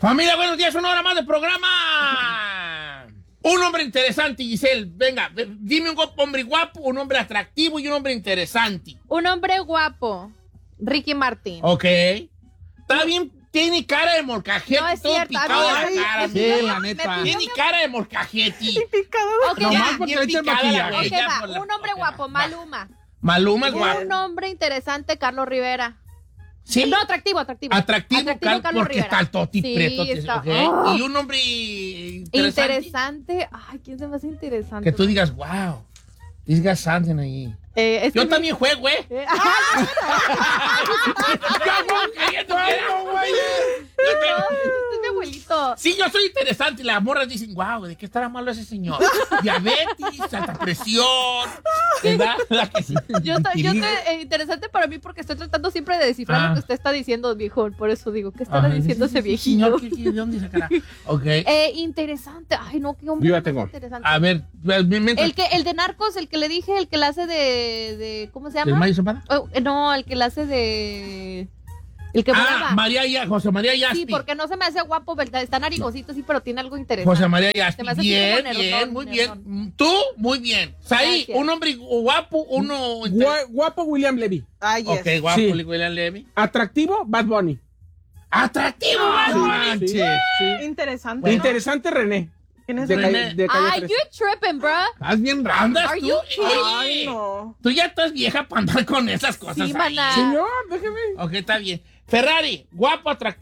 Familia, buenos días, una hora más de programa. Un hombre interesante, Giselle. Venga, dime un hombre guapo, un hombre atractivo y un hombre interesante. Un hombre guapo, Ricky Martin. Ok. Está bien, tiene cara de molcajete, No es todo cierto, picado de ay, la cara. me Sí, pidió- la me neta. pidió Tiene cara de molcajete. Ok, Nomás va. porque Bien le echa el picada la maquillaje. güey, Ok, ya va. por la- Un hombre ok, guapo, va. Maluma. Maluma es guapo. Un hombre interesante, Carlos Rivera. Sí. No, atractivo. Atractivo, Carlos porque Rivera. está el toti Sí, preto. está- Ok. Oh. Y un hombre interesante. Interesante. Ay, ¿quién se me hace interesante? Que tú digas, wow, this guy's something ahí. Yo también juego, ¿eh? Yo juego creyendo que era. Este es mi abuelito. Sí, yo soy interesante y las morras dicen, wow, ¿de qué estará malo ese señor? Diabetes, alta presión. ¿Verdad? ¿Verdad que sí? Interesante para mí porque estoy tratando siempre de descifrar lo que usted está diciendo, viejo. Por eso digo, ¿qué estará Ajá, diciendo sí, ese sí, señor, viejito? ¿de dónde sacará? Ok. Interesante. Ay, no, qué hombre Yo ya más tengo. interesante. A ver, El de Narcos, el que le dije, el que la hace de ¿cómo se ¿el llama? Mayo Zapata? No, el que la hace de el que volaba. José María Yasti. Sí, porque no se me hace guapo, ¿verdad? Está narigosito, sí, pero tiene algo interesante. José María Yasti. Se me hace así Bien, como nerdón, bien, muy nerdón. bien. Tú, muy bien. Saí, Gracias. un hombre guapo, uno... Guapo William Levy. Ay, yes. Ok, guapo, Sí. William Levy. Atractivo, Bad Bunny. ¡Atractivo, Bad Bunny! Sí. Interesante. Bueno. Interesante, René. ¿Quién es De René? calle, de calle Ay, 13. you're tripping, bro. Estás bien randas, Are tú. you kidding? Ay, no. Tú ya estás vieja para andar con esas cosas Sí, ahí. maná. Señor, déjeme. Ok, está bien. Ferrari, guapo, atractivo.